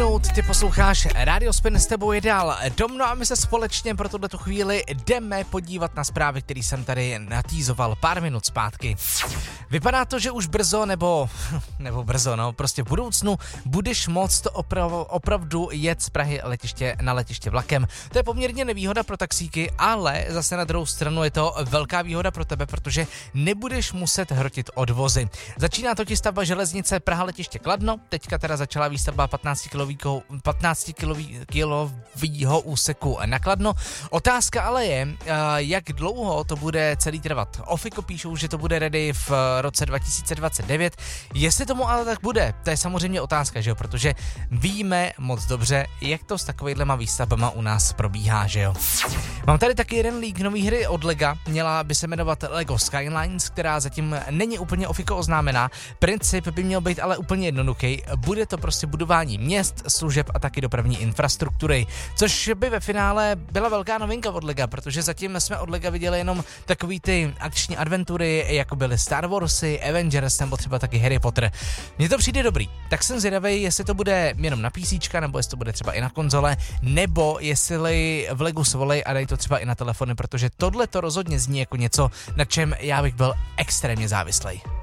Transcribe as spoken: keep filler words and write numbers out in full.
minut, ty posloucháš Radio Spin, s tebou je dál Dom, no a my se společně pro tuto chvíli jdeme podívat na zprávy, který jsem tady natýzoval pár minut zpátky. Vypadá to, že už brzo, nebo, nebo brzo, no, prostě v budoucnu budeš moct oprav, opravdu jet z Prahy letiště na letiště vlakem. To je poměrně nevýhoda pro taxíky, ale zase na druhou stranu je to velká výhoda pro tebe, protože nebudeš muset hrotit odvozy. Začíná totiž stavba železnice Praha letiště Kladno, teďka teda začala výstavba patnáctikilového úseku na Kladno. Otázka ale je, jak dlouho to bude celý trvat. Ofiko píšou, že to bude ready v roce dva tisíce dvacet devět. Jestli tomu ale tak bude, to je samozřejmě otázka, že jo, protože víme moc dobře, jak to s takovejhlema výstavbama u nás probíhá, že jo. Mám tady taky jeden leak nový hry od Lega, měla by se jmenovat Lego Skylines, která zatím není úplně ofiko oznámená. Princip by měl být ale úplně jednoduchý. Bude to prostě budování měst, služeb a taky dopravní infrastruktury, což by ve finále byla velká novinka od Lega, protože zatím jsme od Lega viděli jenom takový ty akční adventury, jako byly Star Warsy, Avengers nebo třeba taky Harry Potter. Mně to přijde dobrý, tak jsem zvědavej, jestli to bude jenom na PCčka, nebo jestli to bude třeba i na konzole, nebo jestli v Legu svolej a dají to třeba i na telefony, protože tohle to rozhodně zní jako něco, na čem já bych byl extrémně závislej.